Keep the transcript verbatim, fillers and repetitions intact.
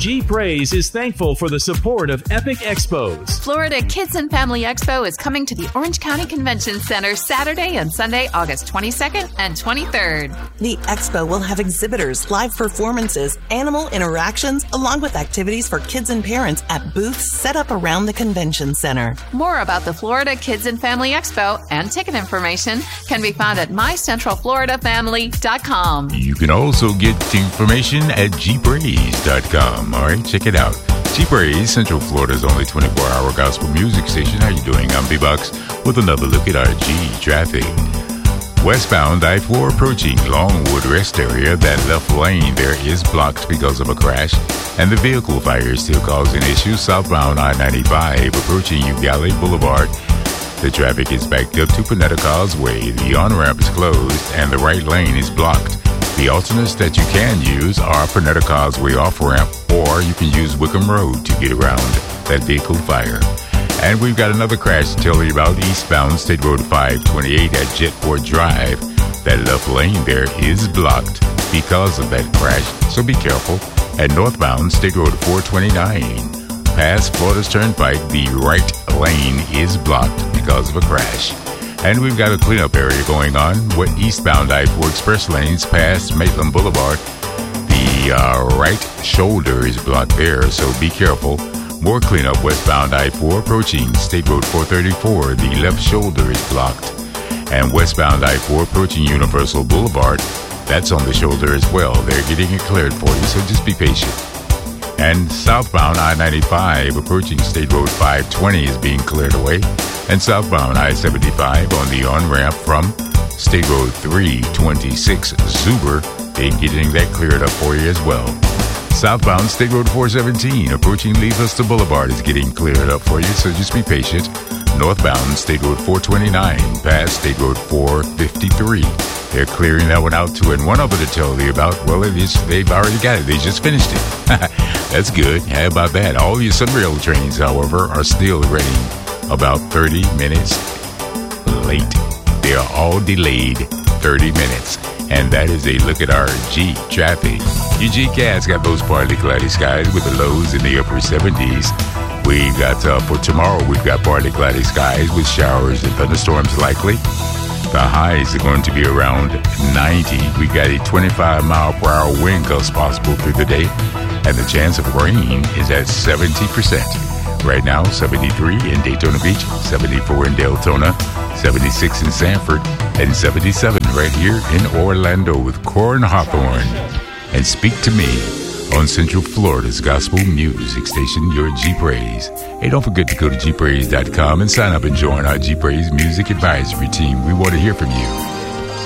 G-Praise is thankful for the support of Epic Expos. Florida Kids and Family Expo is coming to the Orange County Convention Center Saturday and Sunday, August twenty-second and twenty-third. The expo will have exhibitors, live performances, animal interactions, along with activities for kids and parents at booths set up around the convention center. More about the Florida Kids and Family Expo and ticket information can be found at my central florida family dot com. You can also get information at g praise dot com. All right, check it out. G-Praise, Central Florida's only twenty-four hour gospel music station. How you doing? I'm B-Bucks with another look at our G traffic. Westbound I four approaching Longwood Rest Area. That left lane there is blocked because of a crash, and the vehicle fire is still causing issues. Southbound I ninety-five approaching Ugalli Boulevard. The traffic is backed up to Panetta Causeway. The on-ramp is closed, and the right lane is blocked. The alternates that you can use are Panetta Causeway off-ramp, or you can use Wickham Road to get around that vehicle fire. And we've got another crash to tell you about eastbound State Road five twenty-eight at Jetport Drive. That left lane there is blocked because of that crash, so be careful. At northbound State Road four twenty-nine, past Florida's Turnpike, the right lane is blocked because of a crash. And we've got a cleanup area going on with eastbound I four express lanes past Maitland Boulevard. The uh, right shoulder is blocked there, so be careful. More cleanup westbound I four approaching State Road four thirty-four. The left shoulder is blocked. And westbound I four approaching Universal Boulevard, that's on the shoulder as well. They're getting it cleared for you, so just be patient. And southbound I ninety-five approaching State Road five twenty is being cleared away. And southbound I seventy-five on the on-ramp from State Road three twenty-six Zuber, they're getting that cleared up for you as well. Southbound State Road four seventeen approaching Lee Vista Boulevard is getting cleared up for you, so just be patient. Northbound State Road four twenty-nine past State Road four fifty-three. They're clearing that one out too. And one other to tell you about, well, it is, they've already got it. They just finished it. That's good. How about that? All your Sunrail trains, however, are still running about thirty minutes late. They are all delayed thirty minutes. And that is a look at our G traffic. Your G-Cats got those partly cloudy skies with the lows in the upper seventies. We've got, uh, for tomorrow, we've got partly cloudy skies with showers and thunderstorms likely. The highs are going to be around ninety. We got a twenty-five mile per hour wind gust possible through the day, and the chance of rain is at seventy percent. Right now, seventy-three in Daytona Beach, seventy-four in Deltona, seventy-six in Sanford, and seventy-seven right here in Orlando with Corin Hawthorne. And speak to me on Central Florida's gospel music station, your G-Praise. Hey, don't forget to go to G Praise dot com and sign up and join our G-Praise music advisory team. We want to hear from you.